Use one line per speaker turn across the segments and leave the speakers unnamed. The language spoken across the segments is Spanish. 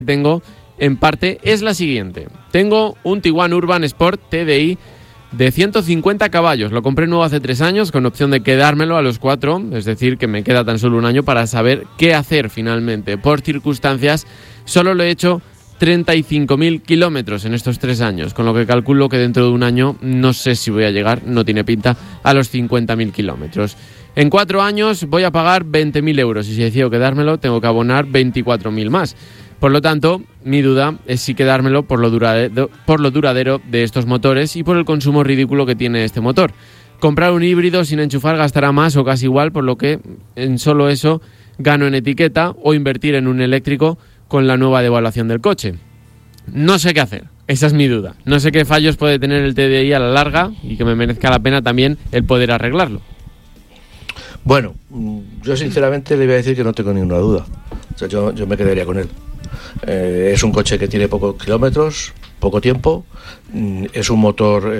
tengo en parte es la siguiente. Tengo un Tiguan Urban Sport TDI de 150 caballos. Lo compré nuevo hace 3 años con opción de quedármelo a los 4, es decir, que me queda tan solo un año para saber qué hacer finalmente. Por circunstancias, solo lo he hecho 35.000 kilómetros en estos 3 años, con lo que calculo que dentro de un año no sé si voy a llegar, no tiene pinta, a los 50.000 kilómetros. En 4 años voy a pagar 20.000 euros y si decido quedármelo tengo que abonar 24.000 más. Por lo tanto, mi duda es si quedármelo por lo duradero de estos motores y por el consumo ridículo que tiene este motor. Comprar un híbrido sin enchufar gastará más o casi igual, por lo que en solo eso gano en etiqueta, o invertir en un eléctrico con la nueva devaluación del coche. No sé qué hacer, esa es mi duda. No sé qué fallos puede tener el TDI a la larga y que me merezca la pena también el poder arreglarlo.
Bueno, yo sinceramente le voy a decir que no tengo ninguna duda. O sea, yo me quedaría con él. Es un coche que tiene pocos kilómetros, poco tiempo, es un motor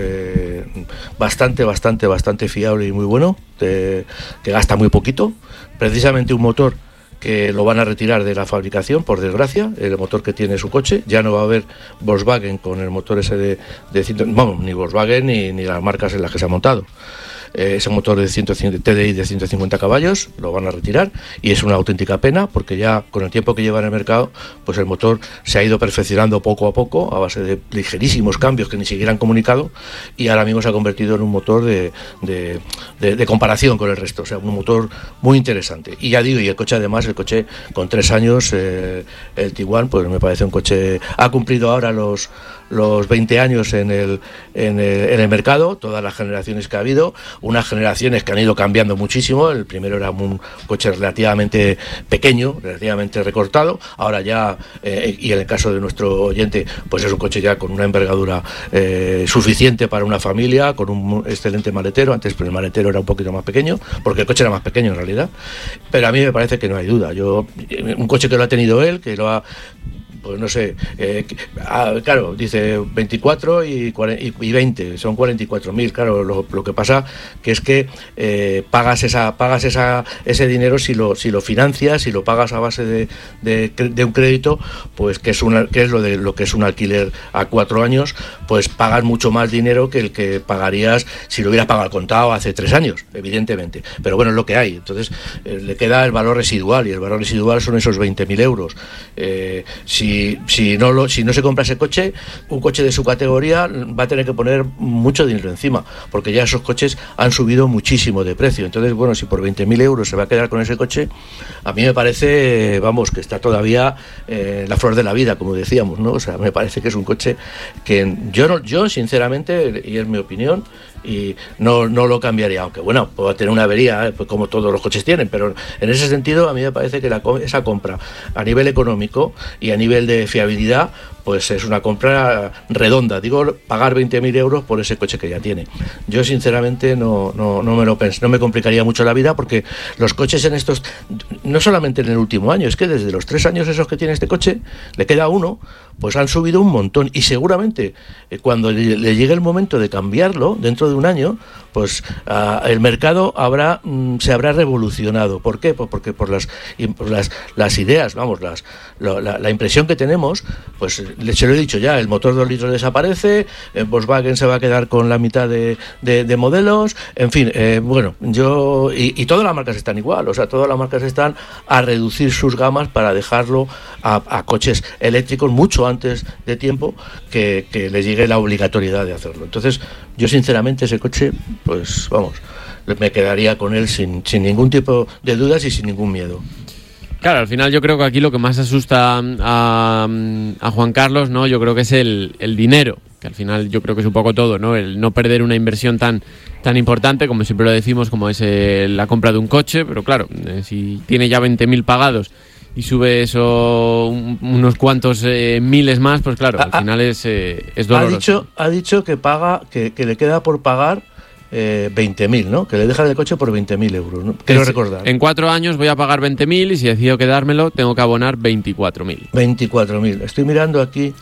bastante fiable y muy bueno, que gasta muy poquito, precisamente un motor que lo van a retirar de la fabricación, por desgracia, el motor que tiene su coche. Ya no va a haber Volkswagen con el motor ese de ni Volkswagen ni las marcas en las que se ha montado. Ese motor de TDI de 150 caballos lo van a retirar y es una auténtica pena, porque ya con el tiempo que lleva en el mercado, pues el motor se ha ido perfeccionando poco a poco a base de ligerísimos cambios que ni siquiera han comunicado, y ahora mismo se ha convertido en un motor de comparación con el resto. O sea, un motor muy interesante. Y ya digo, y el coche además, el coche con 3 años, el Tiguan, pues me parece un coche, ha cumplido ahora los 20 años en el mercado, todas las generaciones que ha habido, unas generaciones que han ido cambiando muchísimo. El primero era un coche relativamente pequeño, relativamente recortado, ahora ya, y en el caso de nuestro oyente, pues es un coche ya con una envergadura suficiente para una familia, con un excelente maletero. Antes el maletero era un poquito más pequeño, porque el coche era más pequeño en realidad, pero a mí me parece que no hay duda. Un coche que lo ha tenido él, que lo ha... Pues no sé, claro, dice 24 y 20, son 44.000. Claro, lo que pasa que es que pagas ese dinero si lo financias, si lo pagas a base de un crédito, pues que es lo que es un alquiler a 4 años, pues pagas mucho más dinero que el que pagarías si lo hubieras pagado al contado hace 3 años, evidentemente. Pero bueno, es lo que hay. Entonces le queda el valor residual, y el valor residual son esos 20.000 euros. Si no se compra ese coche, un coche de su categoría va a tener que poner mucho dinero encima, porque ya esos coches han subido muchísimo de precio. Entonces, bueno, si por 20.000 euros se va a quedar con ese coche, a mí me parece, que está todavía la flor de la vida, como decíamos, ¿no? O sea, me parece que es un coche que yo sinceramente, y es mi opinión, y no lo cambiaría, aunque bueno, pueda tener una avería, pues como todos los coches tienen, pero en ese sentido a mí me parece que esa compra a nivel económico y a nivel de fiabilidad, pues es una compra redonda. Digo, pagar 20.000 euros por ese coche que ya tiene. Yo sinceramente no me complicaría mucho la vida, porque los coches en estos, no solamente en el último año, es que desde los 3 años esos que tiene este coche, le queda uno, pues han subido un montón, y seguramente cuando le llegue el momento de cambiarlo dentro de un año, pues el mercado se habrá revolucionado. ¿Por qué? Pues porque por las ideas, la impresión que tenemos, pues se lo he dicho ya, el motor 2 litros desaparece, Volkswagen se va a quedar con la mitad de modelos, en fin, y todas las marcas están igual. O sea, todas las marcas están a reducir sus gamas para dejarlo a coches eléctricos mucho antes de tiempo que les llegue la obligatoriedad de hacerlo. Entonces, yo sinceramente ese coche, pues me quedaría con él sin ningún tipo de dudas y sin ningún miedo.
Claro, al final yo creo que aquí lo que más asusta a Juan Carlos, ¿no? Yo creo que es el dinero, que al final yo creo que es un poco todo, ¿no? El no perder una inversión tan importante, como siempre lo decimos, como es la compra de un coche, pero claro, si tiene ya 20.000 pagados y sube unos cuantos miles más, pues claro, al final es doloroso.
Ha dicho que paga, que le queda por pagar 20.000, ¿no? Que le dejan el coche por 20.000 euros, ¿no? Quiero recordar.
En 4 años voy a pagar 20.000 y si decido quedármelo tengo que abonar 24.000.
24.000. Estoy mirando aquí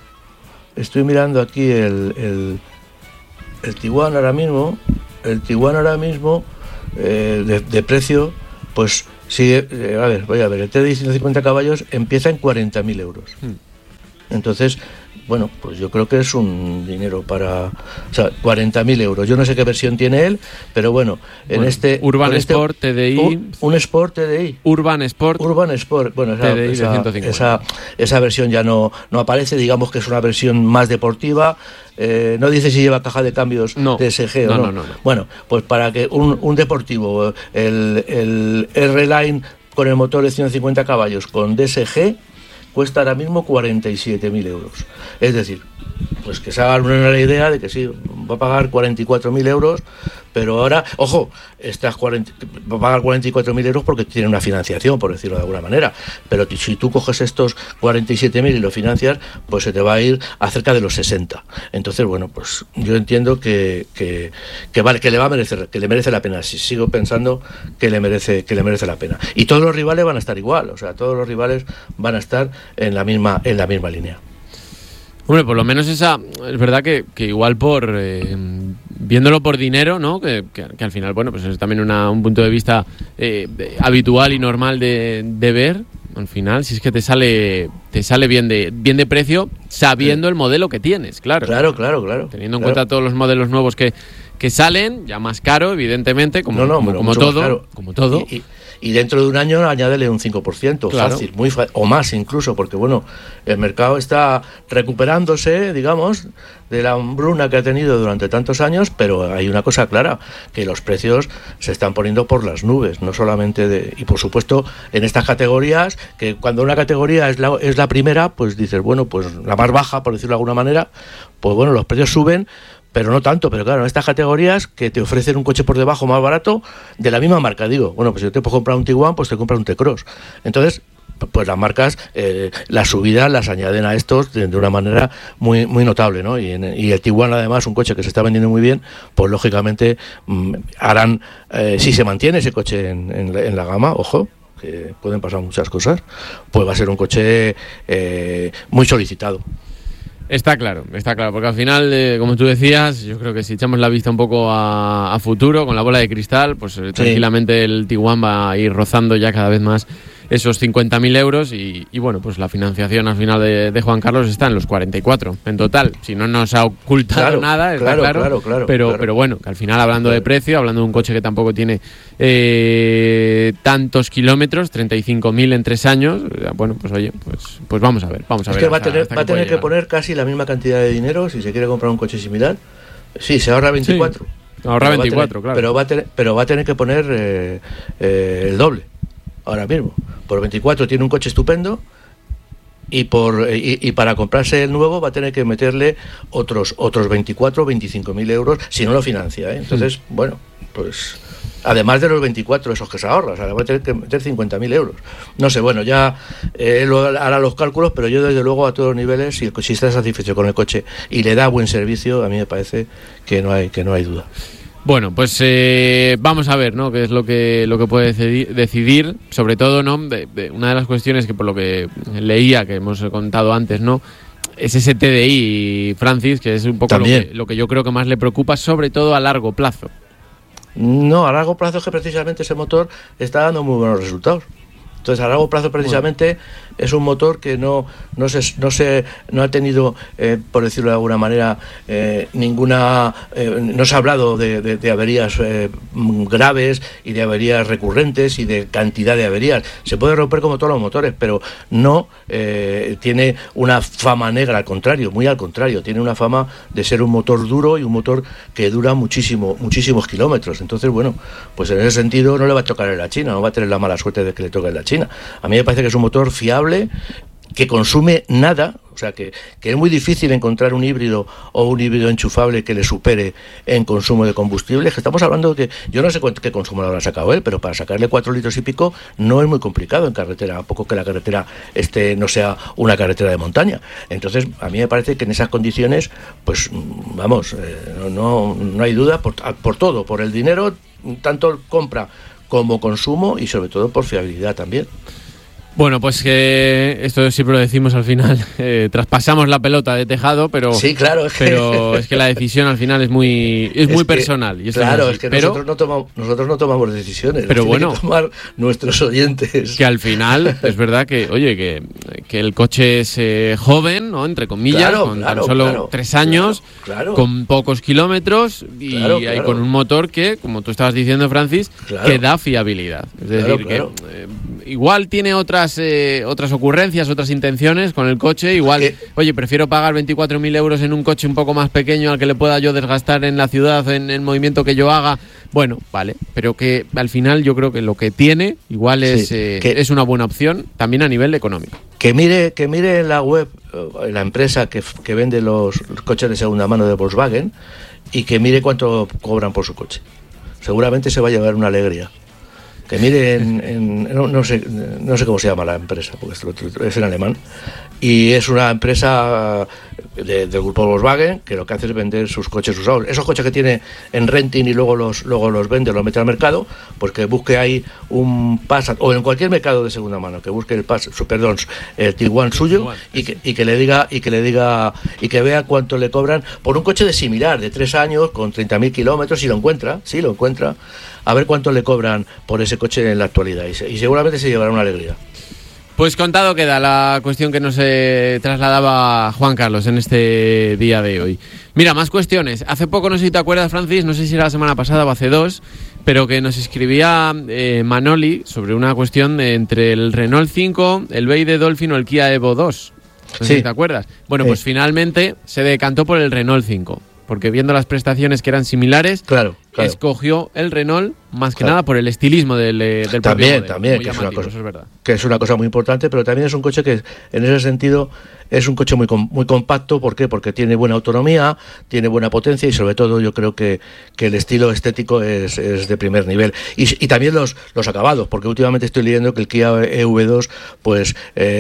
el Tiguan ahora mismo. El Tiguan ahora mismo de precio, pues sí, voy a ver, el TDI 150 caballos empieza en 40.000 euros. Entonces, bueno, pues yo creo que es un dinero para... O sea, 40.000 euros. Yo no sé qué versión tiene él, pero bueno, en este...
Urban Sport TDI...
Un Sport TDI.
Urban Sport.
Bueno,
TDI de 150.
Esa versión ya no aparece, digamos que es una versión más deportiva. No dice si lleva caja de cambios DSG o no.
No.
Bueno, pues para que un deportivo, el R-Line con el motor de 150 caballos con DSG, cuesta ahora mismo 47.000 euros. Es decir, pues que se hagan una idea de que sí, va a pagar 44.000 euros, pero ahora, ojo, va a pagar 44.000 euros porque tiene una financiación, por decirlo de alguna manera, pero si tú coges estos 47.000 y lo financias, pues se te va a ir a cerca de los 60. Entonces, bueno, pues yo entiendo que vale, que le va a merecer, que le merece la pena. Sigo pensando que le merece la pena. Y todos los rivales van a estar igual, o sea, todos los rivales van a estar en la misma línea.
Hombre, por lo menos esa, es verdad que igual por viéndolo por dinero, ¿no? Que al final, bueno, pues es también un punto de vista habitual y normal de ver. Al final, si es que te sale bien de precio, sabiendo el modelo que tienes, claro. Claro. Teniendo en cuenta todos los modelos nuevos que salen, ya más caro, evidentemente, como todo.
Y dentro de un año añádele un 5%, claro. Fácil, muy fácil, o más incluso, porque bueno, el mercado está recuperándose, digamos, de la hambruna que ha tenido durante tantos años, pero hay una cosa clara, que los precios se están poniendo por las nubes, no solamente y por supuesto en estas categorías, que cuando una categoría es la primera, pues dices, bueno, pues la más baja, por decirlo de alguna manera, pues bueno, los precios suben, pero no tanto, pero claro, en estas categorías que te ofrecen un coche por debajo más barato de la misma marca, digo, bueno, pues si yo te puedo comprar un Tiguan, pues te compras un T-Cross. Entonces, pues las marcas, las subidas las añaden a estos de una manera muy muy notable, ¿no? Y el Tiguan, además, un coche que se está vendiendo muy bien, pues lógicamente harán, si se mantiene ese coche en la gama, ojo, que pueden pasar muchas cosas, pues va a ser un coche muy solicitado.
Está claro, porque al final, como tú decías, yo creo que si echamos la vista un poco a futuro, con la bola de cristal, pues tranquilamente el Tiguan va a ir rozando ya cada vez más esos 50.000 euros y bueno, pues la financiación al final de Juan Carlos está en los 44 en total. Si no nos ha ocultado nada, está claro. Pero bueno, que al final, hablando de precio, hablando de un coche que tampoco tiene tantos kilómetros, 35.000 en 3 años, bueno, pues oye, pues vamos a ver.
Es que va a tener que poner casi la misma cantidad de dinero si se quiere comprar un coche similar. Sí, se ahorra 24.
Sí, ahorra 24, claro.
Pero va a tener que poner el doble. Ahora mismo, por 24 tiene un coche estupendo y para comprarse el nuevo va a tener que meterle otros 24 o 25.000 euros si no lo financia, ¿eh? Entonces, bueno, pues además de los 24 esos que se ahorra, o sea, le va a tener que meter 50.000 euros. No sé, bueno, ya él hará los cálculos, pero yo desde luego a todos los niveles, si está satisfecho con el coche y le da buen servicio, a mí me parece que no hay duda.
Bueno, pues vamos a ver, ¿no? Qué es lo que puede decidir, sobre todo, ¿no? De una de las cuestiones que por lo que leía, que hemos contado antes, ¿no? Es ese TDI, Francis, que es un poco lo que yo creo que más le preocupa, sobre todo a largo plazo.
No, a largo plazo es que precisamente ese motor está dando muy buenos resultados. Entonces, a largo plazo precisamente es un motor que no ha tenido, por decirlo de alguna manera, no se ha hablado de averías graves y de averías recurrentes y de cantidad de averías. Se puede romper como todos los motores, pero no tiene una fama negra, al contrario, muy al contrario, tiene una fama de ser un motor duro y un motor que dura muchísimos kilómetros. Entonces, bueno, pues en ese sentido no le va a tocar en la China, no va a tener la mala suerte de que le toque en la China. A mí me parece que es un motor fiable, que consume nada, o sea que es muy difícil encontrar un híbrido o un híbrido enchufable que le supere en consumo de combustible. Que estamos hablando de que yo no sé qué consumo lo habrá sacado él, pero para sacarle 4 litros y pico no es muy complicado en carretera, a poco que la carretera no sea una carretera de montaña. Entonces a mí me parece que en esas condiciones, pues vamos, no hay duda por todo, por el dinero, tanto compra como consumo y sobre todo por fiabilidad también.
Bueno, pues que esto siempre lo decimos al final, traspasamos la pelota de tejado, pero
sí, claro,
pero es que la decisión al final es muy personal. Y
claro, es que nosotros no tomamos decisiones,
pero bueno,
que tomar nuestros oyentes.
Que al final es verdad que, oye, que el coche es joven, ¿no? Entre comillas, con tan solo 3 años, con pocos kilómetros y con un motor que, como tú estabas diciendo, Francis, que da fiabilidad. Es decir, que igual tiene otras ocurrencias, otras intenciones con el coche. Igual, oye, prefiero pagar 24.000 euros en un coche un poco más pequeño al que le pueda yo desgastar en la ciudad, en el movimiento que yo haga. Bueno, vale, pero que al final yo creo que lo que tiene igual es una buena opción también a nivel económico.
Que mire en la web, en la empresa que vende los coches de segunda mano de Volkswagen, y que mire cuánto cobran por su coche. Seguramente se va a llevar una alegría. Que mire no sé cómo se llama la empresa, porque es en alemán, y es una empresa del grupo Volkswagen que lo que hace es vender sus coches usados. Esos coches que tiene en renting y luego los vende, los mete al mercado, pues que busque ahí un Passat, o en cualquier mercado de segunda mano, que busque el Tiguan suyo, y que le diga y que vea cuánto le cobran por un coche de similar, de 3 años, con 30.000 kilómetros, si lo encuentra, a ver cuánto le cobran por ese coche en la actualidad, y seguramente se llevará una alegría.
Pues contado queda la cuestión que nos trasladaba Juan Carlos en este día de hoy. Mira, más cuestiones. Hace poco, no sé si te acuerdas, Francis, no sé si era la semana pasada o hace 2, pero que nos escribía Manoli sobre una cuestión entre el Renault 5, el BYD Dolphin o el Kia Evo 2. No sé si te acuerdas. Bueno, pues finalmente se decantó por el Renault 5. Porque viendo las prestaciones que eran similares, escogió el Renault más que nada por el estilismo del propio modelo. También,
que es una cosa muy importante, pero también es un coche que en ese sentido es un coche muy compacto. ¿Por qué? Porque tiene buena autonomía, tiene buena potencia, y sobre todo yo creo que el estilo estético es de primer nivel. Y también los acabados, porque últimamente estoy leyendo que el Kia EV2 pues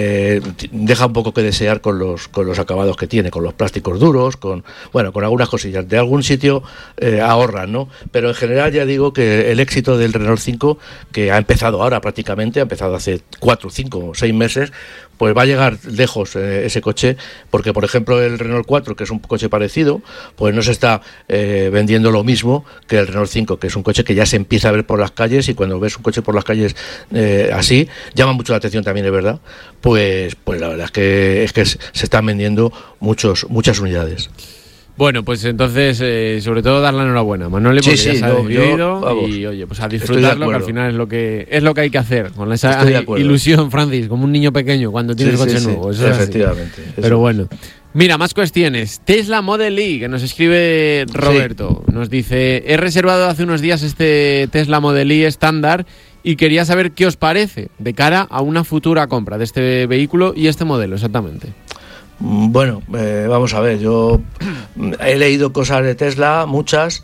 deja un poco que desear con los acabados que tiene, con los plásticos duros, con algunas cosillas. De algún sitio ahorran, ¿no? Pero en general ya digo que el éxito del Renault 5, que ha empezado ahora prácticamente, ha empezado hace 4, 5, 6 meses, pues va a llegar lejos ese coche, porque por ejemplo el Renault 4, que es un coche parecido, pues no se está vendiendo lo mismo que el Renault 5, que es un coche que ya se empieza a ver por las calles, y cuando ves un coche por las calles así, llama mucho la atención también, es verdad, pues la verdad es que se están vendiendo muchas unidades.
Bueno, pues entonces, sobre todo dar la enhorabuena, Manoli, porque ya se ha decidido, y oye, pues a disfrutarlo, que al final es lo que hay que hacer, con esa ilusión, Francis, como un niño pequeño cuando tienes coche nuevo. Eso
efectivamente.
Eso. Pero bueno. Mira, más cuestiones. Tesla Model Y, que nos escribe Roberto. Nos dice, he reservado hace unos días este Tesla Model Y estándar y quería saber qué os parece de cara a una futura compra de este vehículo y este modelo exactamente.
Bueno, vamos a ver, yo he leído cosas de Tesla, muchas,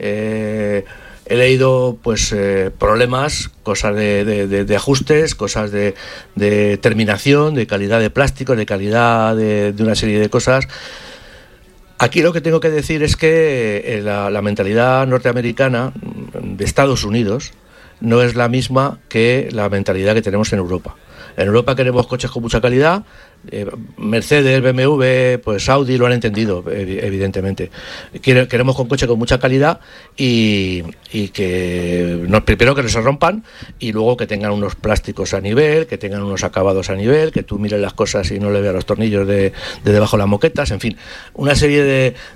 he leído pues problemas, cosas de ajustes, cosas de terminación, de calidad de plástico, de calidad de una serie de cosas. Aquí lo que tengo que decir es que la mentalidad norteamericana de Estados Unidos no es la misma que la mentalidad que tenemos en Europa. En Europa queremos coches con mucha calidad. Mercedes, BMW, pues Audi lo han entendido, evidentemente. Queremos un coche con mucha calidad y que primero que no se rompan, y luego que tengan unos plásticos a nivel, que tengan unos acabados a nivel, que tú mires las cosas y no le veas los tornillos de debajo de las moquetas, en fin, una serie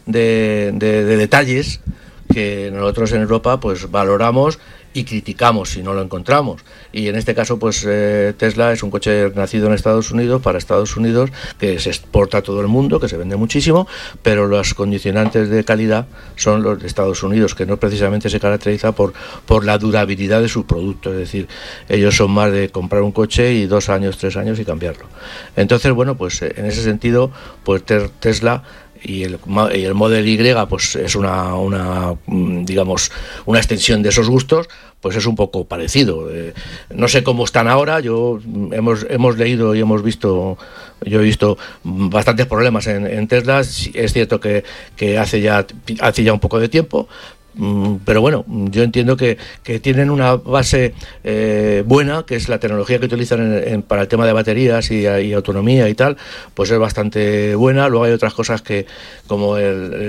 de detalles que nosotros en Europa pues valoramos y criticamos si no lo encontramos. Y en este caso pues Tesla es un coche nacido en Estados Unidos, para Estados Unidos, que se exporta a todo el mundo, que se vende muchísimo, pero los condicionantes de calidad son los de Estados Unidos, que no precisamente se caracteriza por la durabilidad de sus productos. Es decir, ellos son más de comprar un coche y 2 años, 3 años y cambiarlo. Entonces, bueno, pues en ese sentido, pues Tesla y el Model Y pues es digamos una extensión de esos gustos, pues es un poco parecido. No sé cómo están ahora. Hemos leído y hemos visto, yo he visto bastantes problemas en Tesla. Es cierto que hace ya un poco de tiempo, Pero bueno, yo entiendo que tienen una base buena, que es la tecnología que utilizan para el tema de baterías y autonomía y tal, pues es bastante buena. Luego hay otras cosas que, como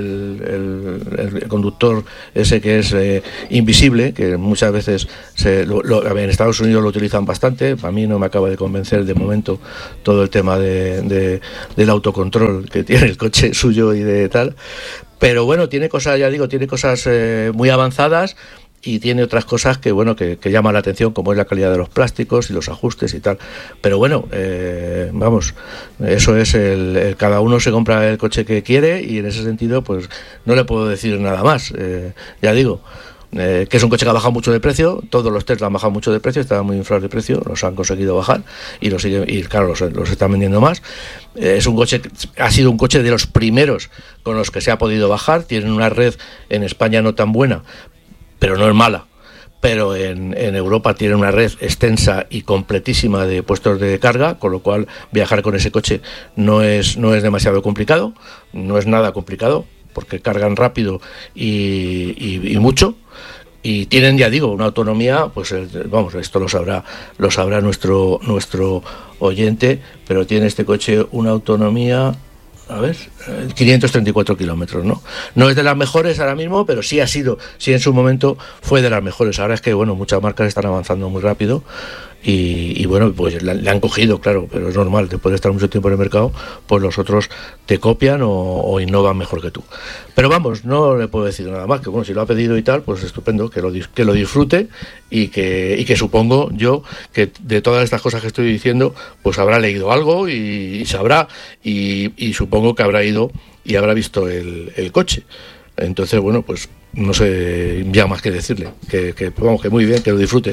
el conductor ese que es invisible, que muchas veces en Estados Unidos lo utilizan bastante. A mí no me acaba de convencer de momento todo el tema del autocontrol que tiene el coche suyo y de tal. Pero bueno, tiene cosas, ya digo, tiene cosas muy avanzadas y tiene otras cosas que bueno que llaman la atención, como es la calidad de los plásticos y los ajustes y tal. Pero bueno, vamos, eso es cada uno se compra el coche que quiere y en ese sentido pues no le puedo decir nada más. Ya digo, que es un coche que ha bajado mucho de precio. Todos los Tesla han bajado mucho de precio, estaban muy inflados de precio, los han conseguido bajar y los están vendiendo más. Es un coche, ha sido un coche de los primeros con los que se ha podido bajar. Tienen una red en España no tan buena, pero no es mala. Pero en Europa tienen una red extensa y completísima de puestos de carga, con lo cual viajar con ese coche no es demasiado complicado, no es nada complicado, porque cargan rápido y mucho. Y tienen, ya digo, una autonomía, pues vamos, esto lo sabrá nuestro oyente, pero tiene este coche una autonomía, a ver, 534 kilómetros, ¿no? No es de las mejores ahora mismo, pero sí en su momento fue de las mejores. Ahora es que, bueno, muchas marcas están avanzando muy rápido y bueno, pues le han cogido, claro, pero es normal, después de estar mucho tiempo en el mercado, pues los otros te copian o innovan mejor que tú. Pero vamos, no le puedo decir nada más, que bueno, si lo ha pedido y tal, pues estupendo, que lo disfrute y que supongo yo que de todas estas cosas que estoy diciendo, pues habrá leído algo y sabrá y supongo que habrá ido y habrá visto el coche. Entonces, bueno, pues no sé ya más que decirle, que vamos, que muy bien, que lo disfrute.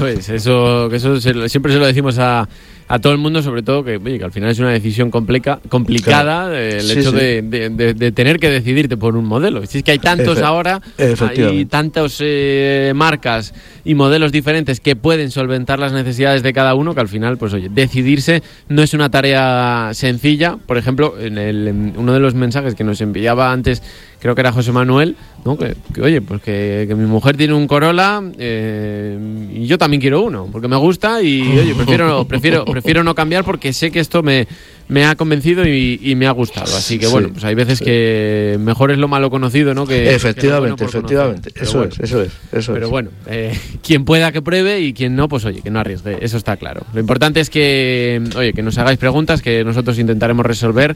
Siempre se lo decimos a todo el mundo, sobre todo que al final es una decisión complicada, claro. El hecho de tener que decidirte por un modelo. Si es que hay tantos ahora, hay tantas marcas y modelos diferentes que pueden solventar las necesidades de cada uno, que al final, pues oye, decidirse no es una tarea sencilla. Por ejemplo, en uno de los mensajes que nos enviaba antes, creo que era José Manuel, ¿no? que oye, pues que mi mujer tiene un Corolla y yo también quiero uno, porque me gusta y oye, prefiero no cambiar porque sé que esto me ha convencido y me ha gustado. Así que bueno, pues hay veces que mejor es lo malo conocido, ¿no?
Efectivamente. Eso es.
Pero bueno, quien pueda que pruebe y quien no, pues oye, que no arriesgue. Eso está claro. Lo importante es que, oye, que nos hagáis preguntas que nosotros intentaremos resolver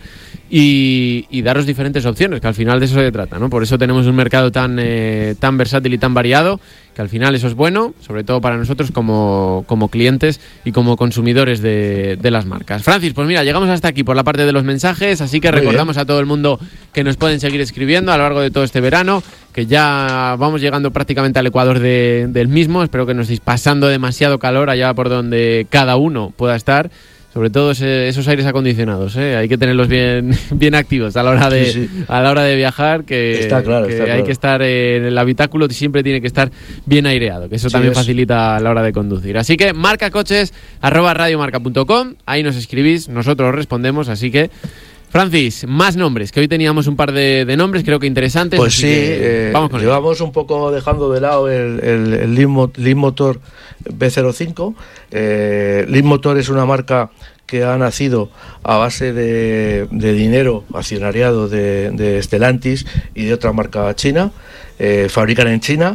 y daros diferentes opciones, que al final de eso se trata, ¿no? Por eso tenemos un mercado tan versátil y tan variado, que al final eso es bueno, sobre todo para nosotros como clientes y como consumidores de las marcas. Francis, pues mira, llegamos hasta aquí por la parte de los mensajes, así que recordamos a todo el mundo que nos pueden seguir escribiendo a lo largo de todo este verano, que ya vamos llegando prácticamente al ecuador del mismo. Espero que no estéis pasando demasiado calor allá por donde cada uno pueda estar. Sobre todo esos aires acondicionados, hay que tenerlos bien activos a la hora de viajar, que
está claro.
Hay que estar en el habitáculo, siempre tiene que estar bien aireado, que eso también facilita a la hora de conducir. Así que marcacoches@radiomarca.com, ahí nos escribís, nosotros respondemos. Así que, Francis, más nombres, que hoy teníamos un par de nombres, creo que interesantes.
Pues sí,
vamos con
llevamos un poco dejando de lado el Leapmotor B05. Leapmotor es una marca que ha nacido a base de dinero accionariado de Stellantis y de otra marca china. Fabrican en China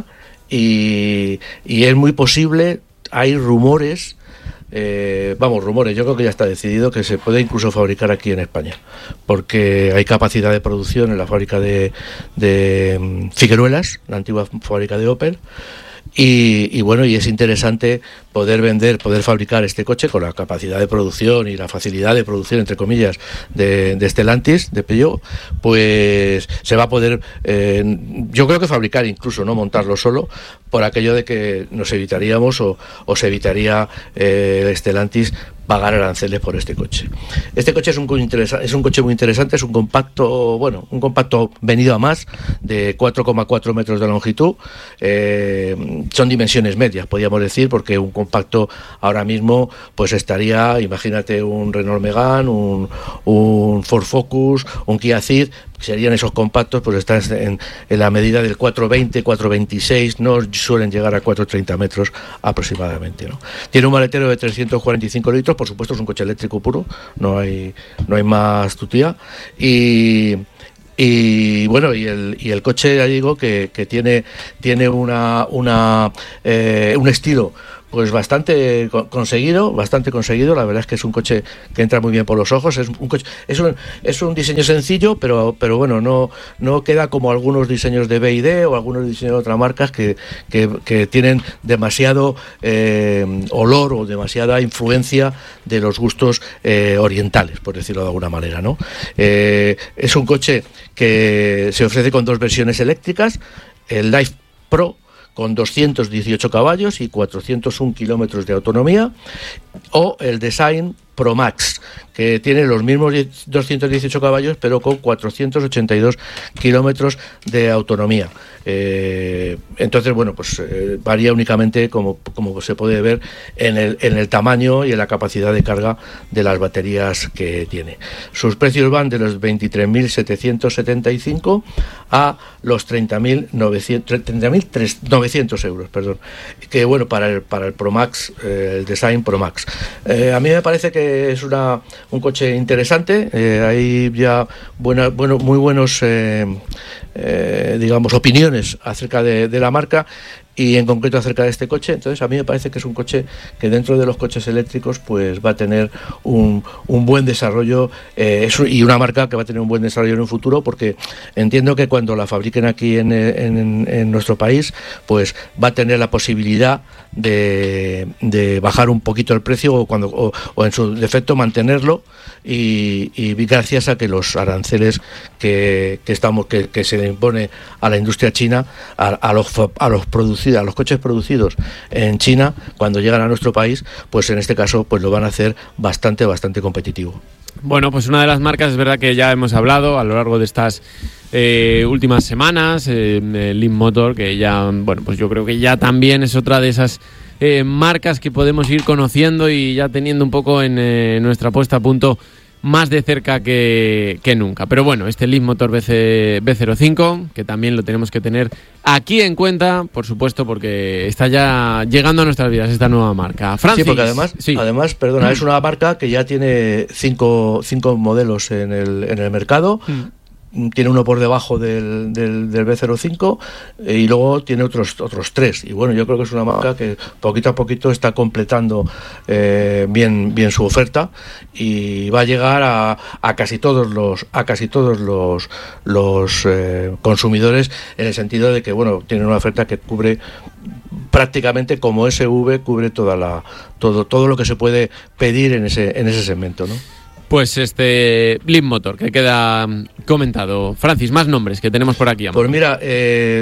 y es muy posible, hay rumores, yo creo que ya está decidido que se puede incluso fabricar aquí en España, porque hay capacidad de producción en la fábrica de Figueruelas, la antigua fábrica de Opel. Y bueno, y es interesante poder fabricar este coche con la capacidad de producción y la facilidad de producción, entre comillas, de Stellantis, de Peugeot. Pues se va a poder, yo creo que fabricar incluso, no montarlo solo, por aquello de que nos evitaríamos o se evitaría Stellantis pagar aranceles por este coche. Este coche es un coche muy interesante, es un compacto venido a más, de 4,4 metros de longitud. Son dimensiones medias, podríamos decir, porque un compacto ahora mismo pues estaría, imagínate, un Renault Megane, un Ford Focus, un Kia Ceed, serían esos compactos, pues están en la medida del 420, 426, no suelen llegar a 430 metros aproximadamente, ¿no? Tiene un maletero de 345 litros, por supuesto es un coche eléctrico puro, no hay más tutía, y bueno, y el coche, ya digo, que tiene un estilo pues bastante conseguido. La verdad es que es un coche que entra muy bien por los ojos. Es un diseño sencillo, pero bueno, no queda como algunos diseños de BYD o algunos diseños de otras marcas que tienen demasiado olor o demasiada influencia de los gustos orientales, por decirlo de alguna manera, ¿no? Es un coche que se ofrece con dos versiones eléctricas, el Life Pro con 218 caballos y 401 kilómetros de autonomía, o el Design Pro Max, que tiene los mismos 218 caballos pero con 482 kilómetros de autonomía. Entonces, bueno, pues varía únicamente, como se puede ver, en el tamaño y en la capacidad de carga de las baterías que tiene. Sus precios van de los 23.775 a los 30.900 euros, perdón. Que bueno, para el Pro Max, el Design Pro Max. A mí me parece que es un coche interesante. Hay ya muy buenos digamos, opiniones acerca de la marca y en concreto acerca de este coche. Entonces a mí me parece que es un coche que dentro de los coches eléctricos pues va a tener un buen desarrollo, y una marca que va a tener un buen desarrollo en un futuro, porque entiendo que cuando la fabriquen aquí en nuestro país pues va a tener la posibilidad de bajar un poquito el precio o en su defecto mantenerlo, y gracias a que los aranceles que se impone a la industria china, a los coches producidos en China, cuando llegan a nuestro país, pues en este caso pues lo van a hacer bastante competitivo.
Bueno, pues una de las marcas, es verdad que ya hemos hablado a lo largo de estas últimas semanas, Leap Motor, que ya, bueno, pues yo creo que ya también es otra de esas marcas que podemos ir conociendo y ya teniendo un poco en nuestra puesta a punto más de cerca que nunca. Pero bueno, este Leap Motor B05, que también lo tenemos que tener aquí en cuenta, por supuesto, porque está ya llegando a nuestras vidas esta nueva marca. Francis.
Sí, porque además, perdona, es una marca que ya tiene cinco modelos en el mercado. Tiene uno por debajo del B05 y luego tiene otros tres, y bueno, yo creo que es una marca que poquito a poquito está completando bien su oferta, y va a llegar a casi todos los consumidores, en el sentido de que bueno, tiene una oferta que cubre prácticamente, como SV, cubre todo lo que se puede pedir en ese segmento, ¿no?
Pues este Leap Motor, que queda comentado. Francis, más nombres que tenemos por aquí.
Pues mira, es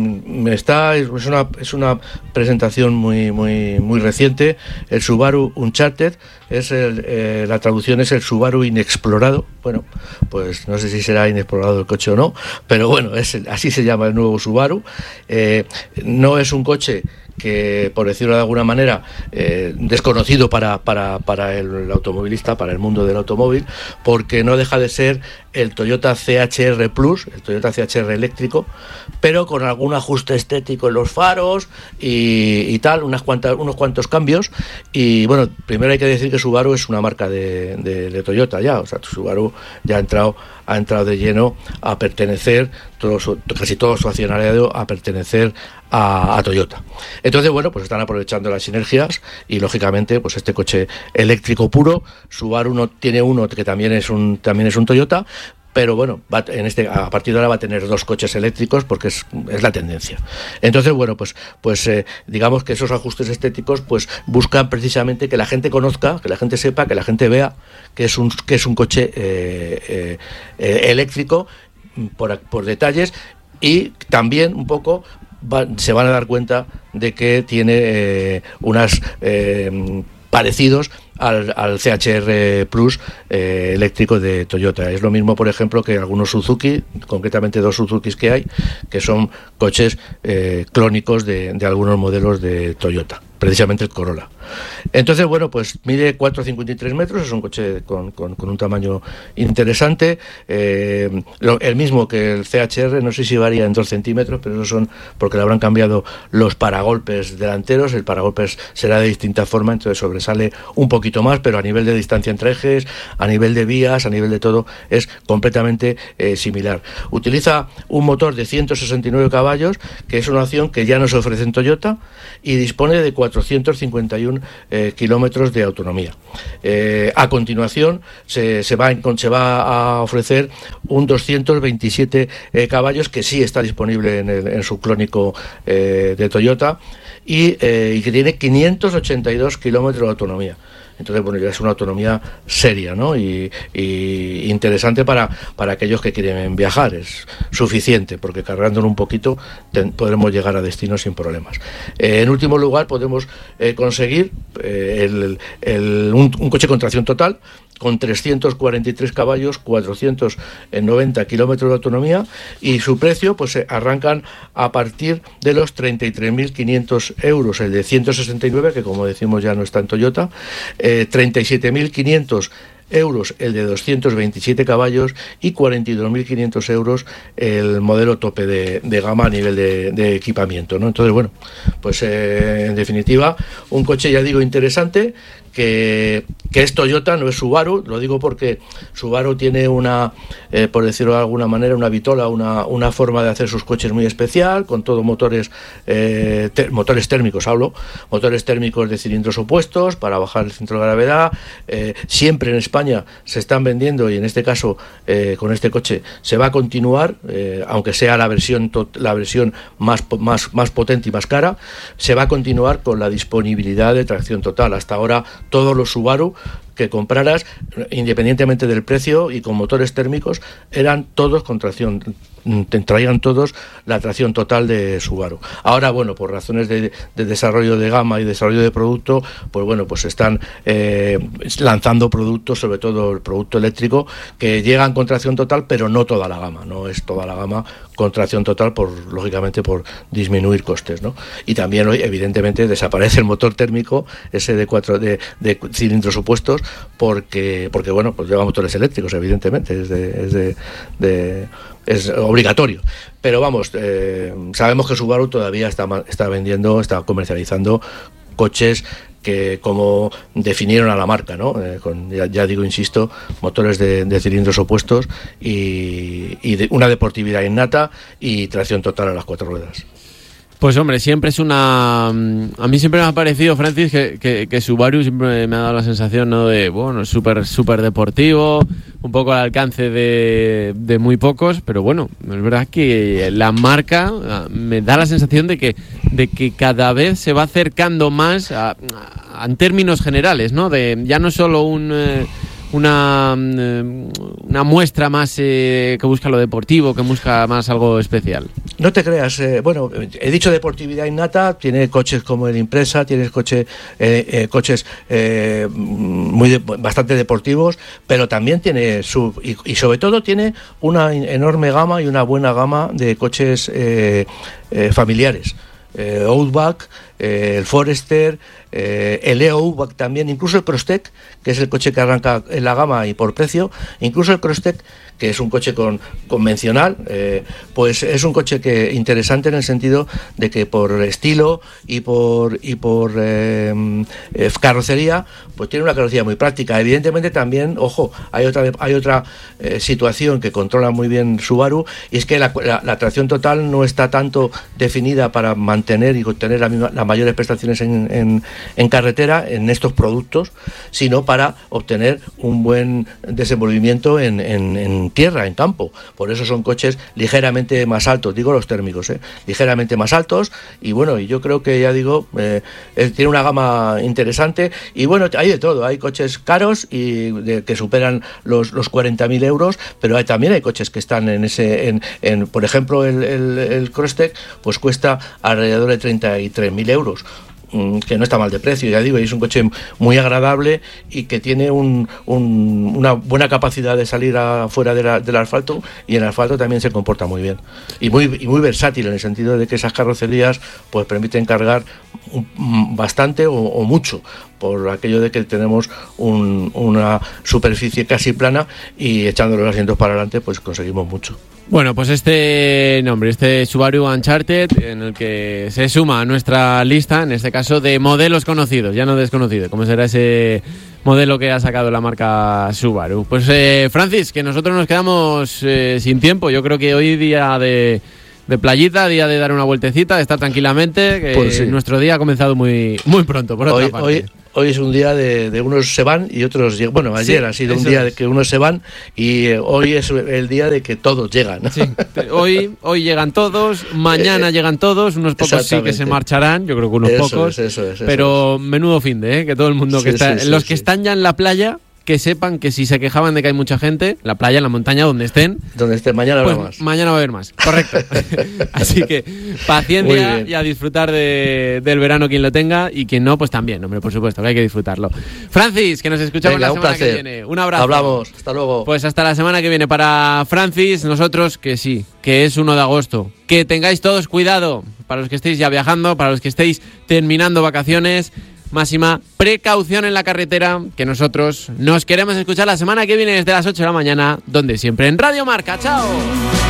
una presentación muy reciente. El Subaru Uncharted, la traducción es el Subaru Inexplorado. Bueno, pues no sé si será inexplorado el coche o no, pero bueno, así se llama el nuevo Subaru. No es un coche que, por decirlo de alguna manera, desconocido para el automovilista, para el mundo del automóvil, porque no deja de ser el Toyota CHR Plus, el Toyota CHR eléctrico, pero con algún ajuste estético en los faros y tal, unos cuantos cambios. Y bueno, primero hay que decir que Subaru es una marca de Toyota ya, o sea, Subaru ya ha entrado de lleno a pertenecer, casi todo su accionariado a pertenecer a Toyota. Entonces, bueno, pues están aprovechando las sinergias y lógicamente, pues este coche eléctrico puro, Subaru tiene uno que también es un Toyota, pero bueno, a partir de ahora va a tener dos coches eléctricos porque es la tendencia. Entonces, bueno, pues digamos que esos ajustes estéticos pues buscan precisamente que la gente conozca, que la gente sepa, que la gente vea que es un coche eléctrico por detalles, y también un poco se van a dar cuenta de que tiene unas parecidos al CHR Plus eléctrico de Toyota. Es lo mismo, por ejemplo, que algunos Suzuki, concretamente dos Suzukis que hay, que son coches clónicos de algunos modelos de Toyota. precisamente el Corolla. Entonces, bueno, pues mide 4,53 metros, es un coche con un tamaño interesante, el mismo que el CHR, no sé si varía en 2 centímetros, pero esos son porque le habrán cambiado los paragolpes delanteros, el paragolpes será de distinta forma, entonces sobresale un poquito más, pero a nivel de distancia entre ejes, a nivel de vías, a nivel de todo, es completamente similar. Utiliza un motor de 169 caballos, que es una opción que ya no se ofrece en Toyota, y dispone de 451 kilómetros de autonomía. A continuación se va a ofrecer un 227 caballos, que sí está disponible en su clónico de Toyota, y que tiene 582 kilómetros de autonomía. Entonces, bueno, ya es una autonomía seria, ¿no? Y interesante para aquellos que quieren viajar. Es suficiente, porque cargándolo un poquito podremos llegar a destino sin problemas. En último lugar, podemos conseguir un coche con tracción total, con 343 caballos, 490 kilómetros de autonomía, y su precio pues arrancan a partir de los 33.500 euros, el de 169, que como decimos ya no está en Toyota, 37.500 euros el de 227 caballos y 42.500 euros el modelo tope de gama a nivel de equipamiento, ¿no? Entonces, bueno, pues en definitiva, un coche, ya digo, interesante, que es Toyota, no es Subaru. Lo digo porque Subaru tiene por decirlo de alguna manera, una vitola, una forma de hacer sus coches muy especial, con todo motores térmicos, motores térmicos de cilindros opuestos para bajar el centro de gravedad. Siempre en España se están vendiendo, y en este caso con este coche se va a continuar, aunque sea la versión más potente y más cara, se va a continuar con la disponibilidad de tracción total. Hasta ahora todos los Subaru que compraras, independientemente del precio y con motores térmicos, eran todos con tracción, traían todos la tracción total de Subaru. Ahora, bueno, por razones de desarrollo de gama y desarrollo de producto, pues bueno, pues están lanzando productos, sobre todo el producto eléctrico, que llegan con tracción total, pero no toda la gama, no es toda la gama con tracción total, lógicamente por disminuir costes, ¿no? Y también hoy, evidentemente, desaparece el motor térmico, ese de cilindros opuestos, porque bueno, pues lleva motores eléctricos, evidentemente, es obligatorio. Pero vamos, sabemos que Subaru todavía está comercializando coches que, como definieron a la marca, ¿no? Con, ya digo, insisto, motores de cilindros opuestos y una deportividad innata y tracción total a las 4 ruedas.
Pues hombre, siempre es a mí siempre me ha parecido, Francis, que Subaru siempre me ha dado la sensación, ¿no?, de, bueno, súper deportivo, un poco al alcance de muy pocos, pero bueno, es verdad que la marca me da la sensación de que cada vez se va acercando más en términos generales, ¿no? Ya no solo una muestra más que busca lo deportivo, que busca más algo especial.
No te creas, bueno, he dicho deportividad innata, tiene coches como el Impreza, tienes coches bastante deportivos, pero también tiene y sobre todo tiene una enorme gama y una buena gama de coches familiares. Outback, el Forester, el Outback también, incluso el Crosstech, que es el coche que arranca en la gama y por precio, incluso el Crosstech, que es un coche convencional, pues es un coche que interesante en el sentido de que por estilo y por carrocería, pues tiene una carrocería muy práctica. Evidentemente también, ojo, hay otra situación que controla muy bien Subaru, y es que la tracción total no está tanto definida para mantener y obtener las mayores prestaciones en carretera en estos productos, sino para obtener un buen desenvolvimiento en tierra, en campo. Por eso son coches ligeramente más altos, digo los térmicos, ligeramente más altos, y bueno, y yo creo que, ya digo, tiene una gama interesante, y bueno, hay de todo, hay coches caros y que superan los 40.000 euros, pero también hay coches que están por ejemplo, el Crosstech pues cuesta alrededor de 33.000 euros. que no está mal de precio, ya digo, y es un coche muy agradable y que tiene una buena capacidad de salir afuera del asfalto, y en el asfalto también se comporta muy bien y muy versátil, en el sentido de que esas carrocerías pues permiten cargar bastante o mucho, por aquello de que tenemos una superficie casi plana, y echando los asientos para adelante pues conseguimos mucho.
Bueno, pues este Subaru Uncharted, en el que se suma a nuestra lista, en este caso, de modelos conocidos, ya no desconocidos, como será ese modelo que ha sacado la marca Subaru. Pues Francis, que nosotros nos quedamos sin tiempo. Yo creo que hoy día de playita, día de dar una vueltecita, de estar tranquilamente, que
pues sí.
Nuestro día ha comenzado muy pronto, por otra parte.
Hoy es un día de unos se van y otros llegan. Bueno, ayer ha sido un día de que unos se van, y hoy es el día de que todos llegan.
Sí, hoy llegan todos, mañana llegan todos, unos pocos sí que se marcharán, yo creo que unos pocos, pero menudo fin de, que todo el mundo que está, los que están ya en la playa, que sepan que si se quejaban de que hay mucha gente, la playa, en la montaña, donde estén,
mañana
pues
habrá más.
Mañana va a haber más, correcto. Así que paciencia y a disfrutar del verano quien lo tenga, y quien no, pues también, hombre, por supuesto, que hay que disfrutarlo. Francis, que nos escuchamos la semana que viene. Un abrazo.
Hablamos, hasta luego.
Pues hasta la semana que viene para Francis, nosotros que sí, que es 1 de agosto. Que tengáis todos cuidado, para los que estéis ya viajando, para los que estéis terminando vacaciones. Máxima precaución en la carretera, que nosotros nos queremos escuchar la semana que viene desde las 8 de la mañana, donde siempre, en Radio Marca. ¡Chao!